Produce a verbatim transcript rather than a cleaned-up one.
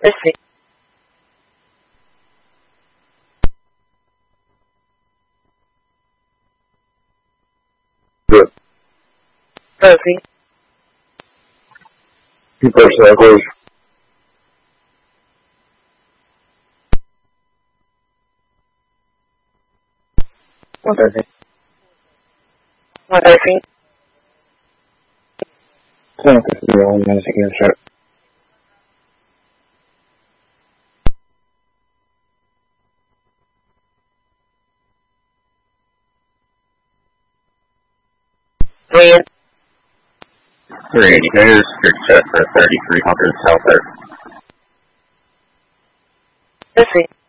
Missing. Good. Rosie. Reverse cycles. One thirty. One thirty. One fifty one minutes again, sir. Three in. three eighty pairs, strict set for thirty-three hundred South Earth. Missing.